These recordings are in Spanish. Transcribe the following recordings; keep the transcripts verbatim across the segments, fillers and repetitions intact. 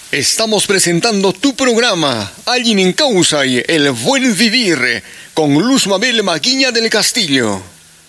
Estamos presentando tu programa, Alguien en Causa y El Buen Vivir, con Luz Mabel Maguiña del Castillo.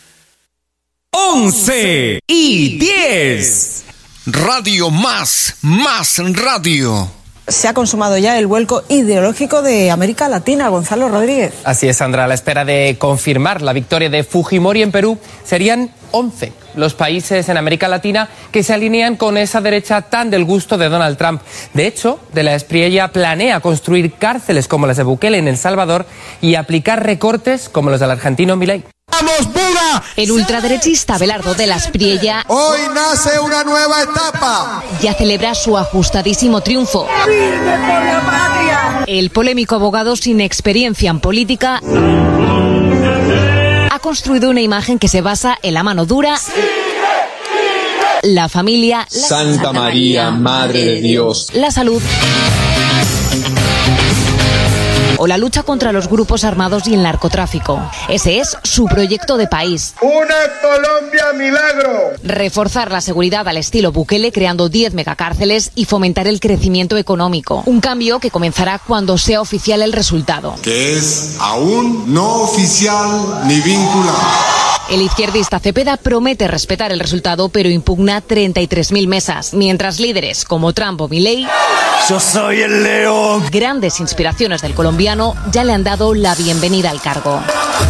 once y diez. Radio Más, Más Radio. Se ha consumado ya el vuelco ideológico de América Latina, Gonzalo Rodríguez. Así es, Sandra. A la espera de confirmar la victoria de Fujimori en Perú, serían once los países en América Latina que se alinean con esa derecha tan del gusto de Donald Trump. De hecho, De la Espriella planea construir cárceles como las de Bukele en El Salvador y aplicar recortes como los del argentino Milei. ¡Vamos, Buda! El ultraderechista Abelardo de la Espriella Hoy nace una nueva etapa. Ya celebra su ajustadísimo triunfo. ¡Firme por la patria! El polémico abogado sin experiencia en política ha construido una imagen que se basa en la mano dura, la familia, la Santa María, Madre de Dios, la salud o la lucha contra los grupos armados y el narcotráfico. Ese es su proyecto de país. ¡Una Colombia milagro! Reforzar la seguridad al estilo Bukele creando diez megacárceles y fomentar el crecimiento económico. Un cambio que comenzará cuando sea oficial el resultado. Que es aún no oficial ni vinculante. El izquierdista Cepeda promete respetar el resultado, pero impugna treinta y tres mil mesas, mientras líderes como Trump o Milei, ¡yo soy el león!, grandes inspiraciones del colombiano, ya le han dado la bienvenida al cargo.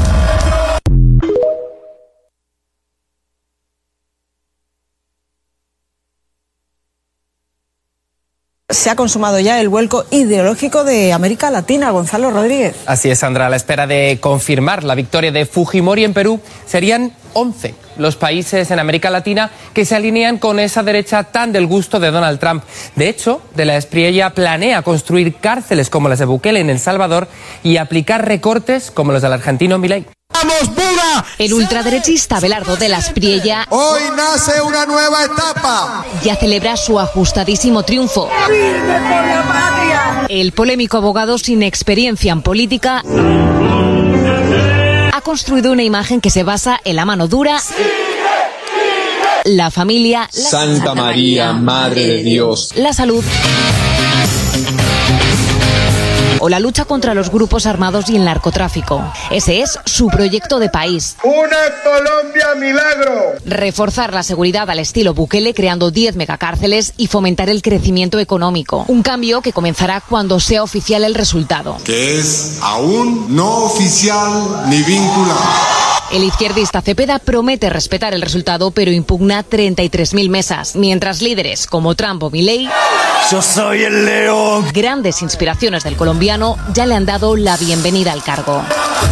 Se ha consumado ya el vuelco ideológico de América Latina, Gonzalo Rodríguez. Así es, Sandra. A la espera de confirmar la victoria de Fujimori en Perú, serían once los países en América Latina que se alinean con esa derecha tan del gusto de Donald Trump. De hecho, De la Espriella planea construir cárceles como las de Bukele en El Salvador y aplicar recortes como los del argentino Milei. ¡Vamos, Buda! El ultraderechista Abelardo de la Espriella Hoy nace una nueva etapa. Ya celebra su ajustadísimo triunfo. ¡Firme por la patria! El polémico abogado sin experiencia en política ha construido una imagen que se basa en la mano dura, la familia, la Santa María, Madre de Dios, la salud o la lucha contra los grupos armados y el narcotráfico. Ese es su proyecto de país. ¡Una Colombia milagro! Reforzar la seguridad al estilo Bukele creando diez megacárceles y fomentar el crecimiento económico. Un cambio que comenzará cuando sea oficial el resultado. Que es aún no oficial ni vinculante. El izquierdista Cepeda promete respetar el resultado, pero impugna treinta y tres mil mesas, mientras líderes como Trump o Milei, ¡yo soy el león!, grandes inspiraciones del colombiano, ya le han dado la bienvenida al cargo.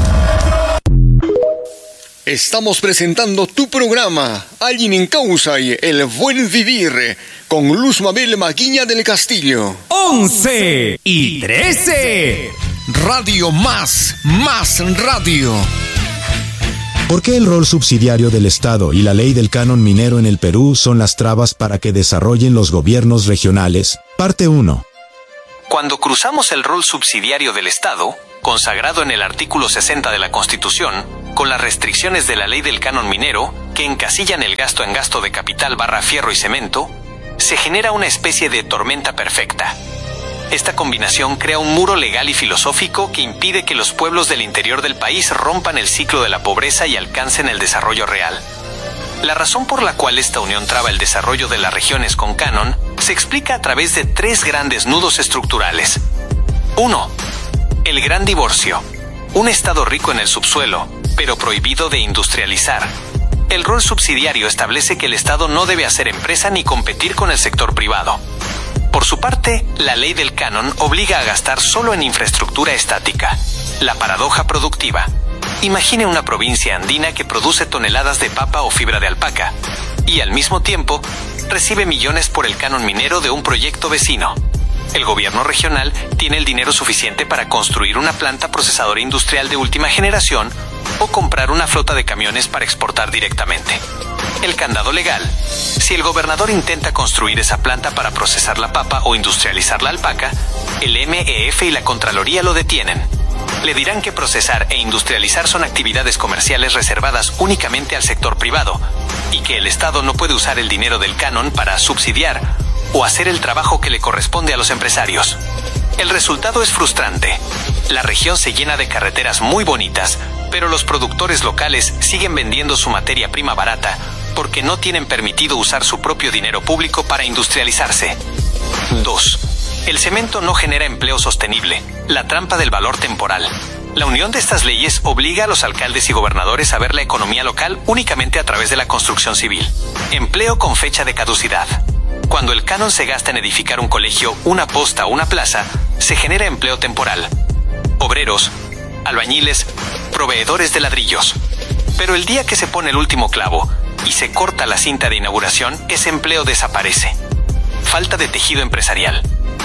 Estamos presentando tu programa, Alguien en Causa y El Buen Vivir, con Luz Mabel Maguiña del Castillo. once y trece. Radio Más, Más Radio. ¿Por qué el rol subsidiario del Estado y la ley del canon minero en el Perú son las trabas para que desarrollen los gobiernos regionales? Parte uno. Cuando cruzamos el rol subsidiario del Estado, consagrado en el artículo sesenta de la Constitución, con las restricciones de la ley del canon minero, que encasillan el gasto en gasto de capital barra fierro y cemento, se genera una especie de tormenta perfecta. Esta combinación crea un muro legal y filosófico que impide que los pueblos del interior del país rompan el ciclo de la pobreza y alcancen el desarrollo real. La razón por la cual esta unión traba el desarrollo de las regiones con canon se explica a través de tres grandes nudos estructurales. uno. El gran divorcio. Un estado rico en el subsuelo, pero prohibido de industrializar. El rol subsidiario establece que el Estado no debe hacer empresa ni competir con el sector privado. Por su parte, la ley del canon obliga a gastar solo en infraestructura estática. La paradoja productiva. Imagine una provincia andina que produce toneladas de papa o fibra de alpaca y al mismo tiempo recibe millones por el canon minero de un proyecto vecino. El gobierno regional tiene el dinero suficiente para construir una planta procesadora industrial de última generación o comprar una flota de camiones para exportar directamente. El candado legal. Si el gobernador intenta construir esa planta para procesar la papa o industrializar la alpaca, el M E F y la Contraloría lo detienen. Le dirán que procesar e industrializar son actividades comerciales reservadas únicamente al sector privado y que el Estado no puede usar el dinero del canon para subsidiar o hacer el trabajo que le corresponde a los empresarios. El resultado es frustrante. La región se llena de carreteras muy bonitas, pero los productores locales siguen vendiendo su materia prima barata porque no tienen permitido usar su propio dinero público para industrializarse. dos. El cemento no genera empleo sostenible. La trampa del valor temporal. La unión de estas leyes obliga a los alcaldes y gobernadores a ver la economía local únicamente a través de la construcción civil. Empleo con fecha de caducidad. Cuando el canon se gasta en edificar un colegio, una posta o una plaza, se genera empleo temporal. Obreros, albañiles, proveedores de ladrillos. Pero el día que se pone el último clavo y se corta la cinta de inauguración, ese empleo desaparece. Falta de tejido empresarial.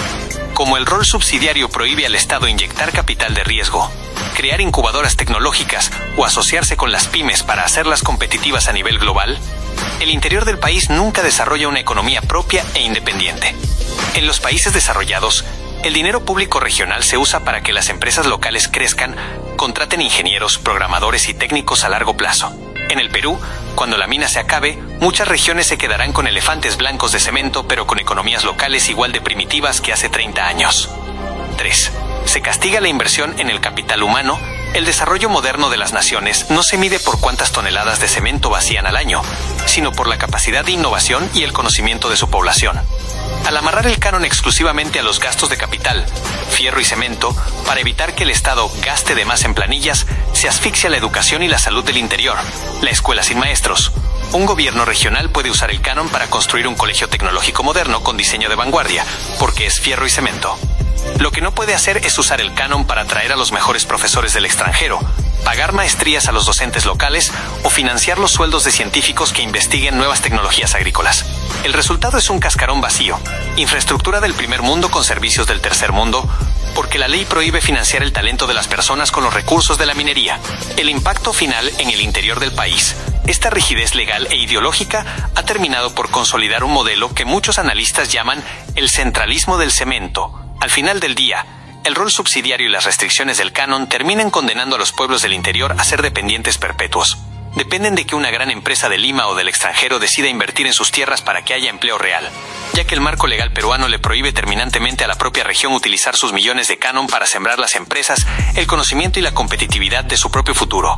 Como el rol subsidiario prohíbe al Estado inyectar capital de riesgo, crear incubadoras tecnológicas o asociarse con las pymes para hacerlas competitivas a nivel global, el interior del país nunca desarrolla una economía propia e independiente. En los países desarrollados, el dinero público regional se usa para que las empresas locales crezcan, contraten ingenieros, programadores y técnicos a largo plazo. En el Perú, cuando la mina se acabe, muchas regiones se quedarán con elefantes blancos de cemento, pero con economías locales igual de primitivas que hace treinta años. tres. Se castiga la inversión en el capital humano. El desarrollo moderno de las naciones no se mide por cuántas toneladas de cemento vacían al año, sino por la capacidad de innovación y el conocimiento de su población. Al amarrar el canon exclusivamente a los gastos de capital, fierro y cemento, para evitar que el Estado gaste de más en planillas, se asfixia la educación y la salud del interior. La escuela sin maestros. Un gobierno regional puede usar el canon para construir un colegio tecnológico moderno con diseño de vanguardia, porque es fierro y cemento. Lo que no puede hacer es usar el canon para atraer a los mejores profesores del extranjero, pagar maestrías a los docentes locales o financiar los sueldos de científicos que investiguen nuevas tecnologías agrícolas. El resultado es un cascarón vacío, infraestructura del primer mundo con servicios del tercer mundo, porque la ley prohíbe financiar el talento de las personas con los recursos de la minería. El impacto final en el interior del país. Esta rigidez legal e ideológica ha terminado por consolidar un modelo que muchos analistas llaman el centralismo del cemento. Al final del día, el rol subsidiario y las restricciones del canon terminan condenando a los pueblos del interior a ser dependientes perpetuos. Dependen de que una gran empresa de Lima o del extranjero decida invertir en sus tierras para que haya empleo real, ya que el marco legal peruano le prohíbe terminantemente a la propia región utilizar sus millones de canon para sembrar las empresas, el conocimiento y la competitividad de su propio futuro.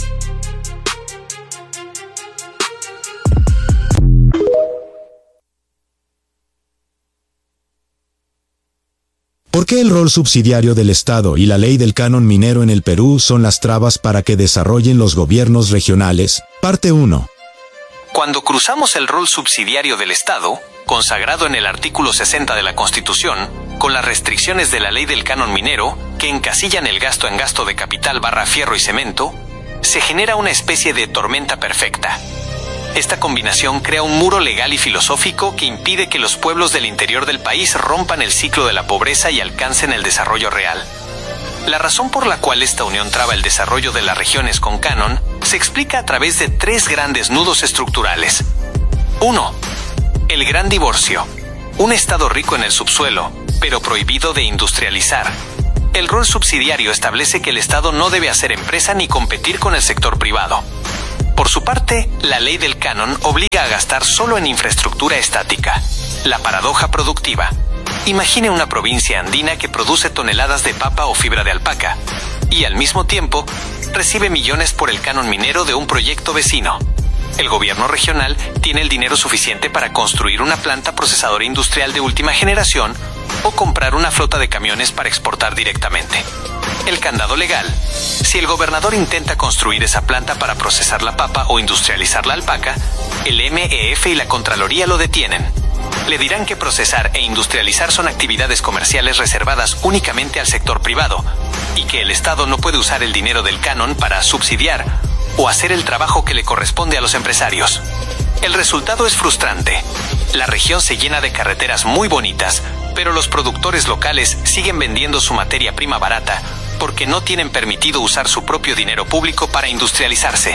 ¿Por qué el rol subsidiario del Estado y la ley del canon minero en el Perú son las trabas para que desarrollen los gobiernos regionales? Parte uno. Cuando cruzamos el rol subsidiario del Estado, consagrado en el artículo sesenta de la Constitución, con las restricciones de la ley del canon minero, que encasillan el gasto en gasto de capital barra fierro y cemento, se genera una especie de tormenta perfecta. Esta combinación crea un muro legal y filosófico que impide que los pueblos del interior del país rompan el ciclo de la pobreza y alcancen el desarrollo real. La razón por la cual esta unión traba el desarrollo de las regiones con canon se explica a través de tres grandes nudos estructurales. uno. El gran divorcio. Un estado rico en el subsuelo, pero prohibido de industrializar. El rol subsidiario establece que el Estado no debe hacer empresa ni competir con el sector privado. Por su parte, la ley del canon obliga a gastar solo en infraestructura estática. La paradoja productiva. Imagine una provincia andina que produce toneladas de papa o fibra de alpaca, y al mismo tiempo, recibe millones por el canon minero de un proyecto vecino. El gobierno regional tiene el dinero suficiente para construir una planta procesadora industrial de última generación o comprar una flota de camiones para exportar directamente. El candado legal. Si el gobernador intenta construir esa planta para procesar la papa o industrializar la alpaca, el M E F y la Contraloría lo detienen. Le dirán que procesar e industrializar son actividades comerciales reservadas únicamente al sector privado y que el Estado no puede usar el dinero del canon para subsidiar o hacer el trabajo que le corresponde a los empresarios. El resultado es frustrante. La región se llena de carreteras muy bonitas, pero los productores locales siguen vendiendo su materia prima barata porque no tienen permitido usar su propio dinero público para industrializarse.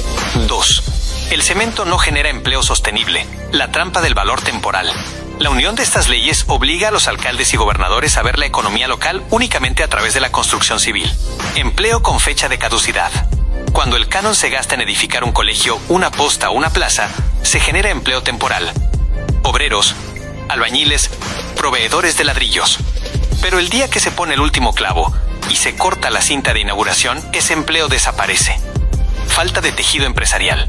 dos. El cemento no genera empleo sostenible. La trampa del valor temporal. La unión de estas leyes obliga a los alcaldes y gobernadores a ver la economía local únicamente a través de la construcción civil. Empleo con fecha de caducidad. Cuando el canon se gasta en edificar un colegio, una posta o una plaza, se genera empleo temporal. Obreros, albañiles, proveedores de ladrillos. Pero el día que se pone el último clavo y se corta la cinta de inauguración, ese empleo desaparece. Falta de tejido empresarial.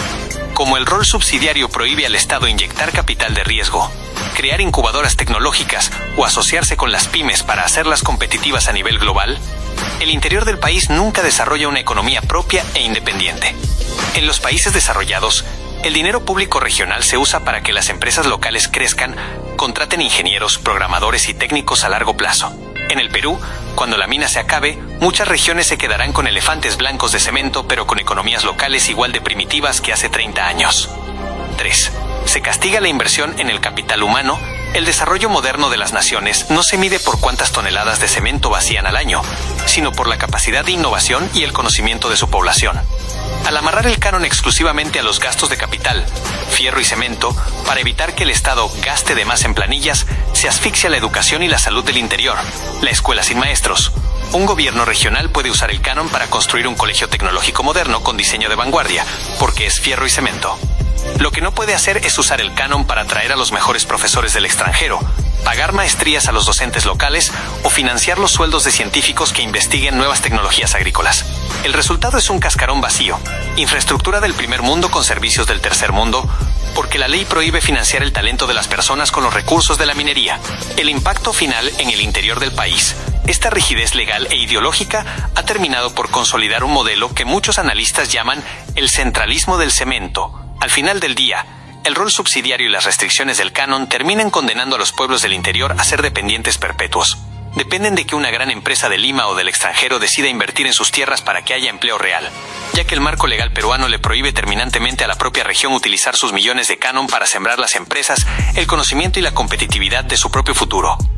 Como el rol subsidiario prohíbe al Estado inyectar capital de riesgo, crear incubadoras tecnológicas o asociarse con las pymes para hacerlas competitivas a nivel global, el interior del país nunca desarrolla una economía propia e independiente. En los países desarrollados, el dinero público regional se usa para que las empresas locales crezcan, contraten ingenieros, programadores y técnicos a largo plazo. En el Perú, cuando la mina se acabe, muchas regiones se quedarán con elefantes blancos de cemento, pero con economías locales igual de primitivas que hace treinta años. tres. Se castiga la inversión en el capital humano. El desarrollo moderno de las naciones no se mide por cuántas toneladas de cemento vacían al año, sino por la capacidad de innovación y el conocimiento de su población. Al amarrar el canon exclusivamente a los gastos de capital, fierro y cemento, para evitar que el Estado gaste de más en planillas, se asfixia la educación y la salud del interior, la escuela sin maestros. Un gobierno regional puede usar el canon para construir un colegio tecnológico moderno con diseño de vanguardia, porque es fierro y cemento. Lo que no puede hacer es usar el canon para atraer a los mejores profesores del extranjero, pagar maestrías a los docentes locales o financiar los sueldos de científicos que investiguen nuevas tecnologías agrícolas. El resultado es un cascarón vacío, infraestructura del primer mundo con servicios del tercer mundo, porque la ley prohíbe financiar el talento de las personas con los recursos de la minería. El impacto final en el interior del país. Esta rigidez legal e ideológica ha terminado por consolidar un modelo que muchos analistas llaman el centralismo del cemento. Al final del día, el rol subsidiario y las restricciones del canon terminan condenando a los pueblos del interior a ser dependientes perpetuos. Dependen de que una gran empresa de Lima o del extranjero decida invertir en sus tierras para que haya empleo real, ya que el marco legal peruano le prohíbe terminantemente a la propia región utilizar sus millones de canon para sembrar las empresas, el conocimiento y la competitividad de su propio futuro.